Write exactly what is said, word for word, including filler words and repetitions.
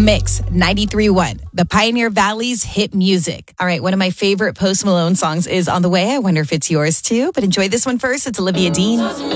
Mix ninety-three point one, the Pioneer Valley's hit music. All right, one of my favorite Post Malone songs is on the way. I wonder if it's yours too, but enjoy this one first. It's Olivia Dean.